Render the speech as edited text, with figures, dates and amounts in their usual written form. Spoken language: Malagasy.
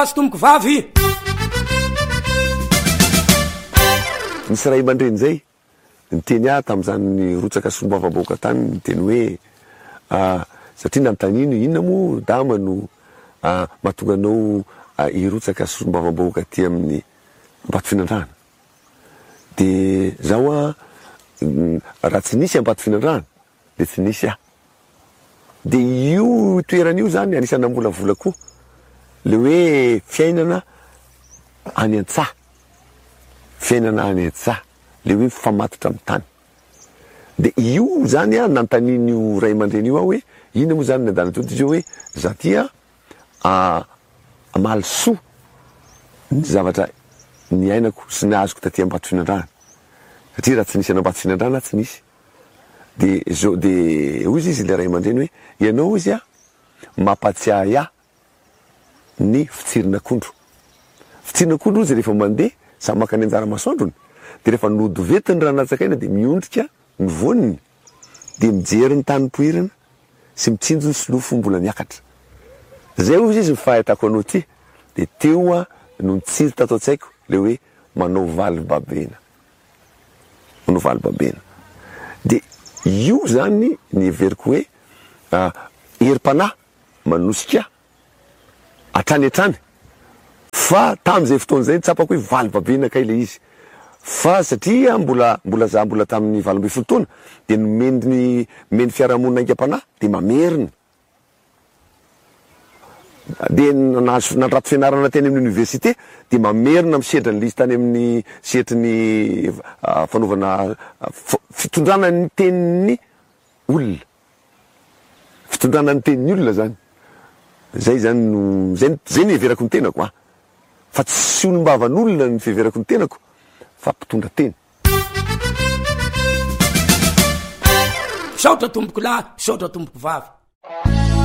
Azo tomboko vavy. Nisy ray aman-dreny zay niteny tam'izany ny rotsaka sombavam-bahoaka tany niteny hoe satria nanontany inona mo dama no mahatonga anao hirotsaka sombavam-bahoaka ty amin'ny Ambato-Finandrana. De zaho raha tsy nisy Ambato-Finandrana de tsy nisy aho. De io toeran'io zany anisany nambolavola koa le hoe fiainana any an-tsaha, fiainana any an-tsaha, le hoe mifamatotra amin'ny tany. De io zany nanontanin'io ray aman-dreny io hoe ina moa zany nadana toto izy hoe za tia mahalisoa ny zavatra ny ainako sy ny azoko taty Ambato-Finandrana satria raha tsy nisy an'Ambato-Finandrana tsy nisy. De hoy izy le ray aman-dreny hoe ianao izy mampatsiahy ahy ny fitsirin'akondro. Fitsirin'akondro izy rehefa mandeha samy maka ny anjara masoandrony de rehefa nodovety ny ranatsakaina de miondrika ny voniny de mijery ny tany poirina sy mitsinjo ny silofo mbola miakatra. Zay hoy izy mifahitako anao ty de teo no nitsiry tato an-tsaiko le hoe manao valy babena, manao valy babena. De io zany ny everiko hoe herim-panahy manosika atrany atrany fa tam'izay fotoana zay tsapako hoe valy babena kay le izy fa satria mbola tamin'ny 20 taona de meny fiarahamonina aingam-panahy de mamerina de nandrato fianarana teny amin'ny université de mamerina misedra ny lizy tany amin'ny setry ny fanaovana fitondrana ny tenin'ny olona, fitondrana ny tenin'ny olona zany. Zay zany zay ny everako ny tenako fa tsy olombavan'olona ny fiheverako ny tenako fa mpitondra teny. Saotra tomboko lahy, saotra tomboko vavy.